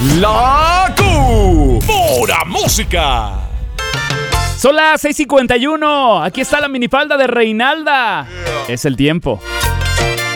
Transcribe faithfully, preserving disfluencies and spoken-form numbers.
La Q. Pura música. Son las seis cincuenta y uno. Aquí está la minifalda de Reinalda. Es el tiempo.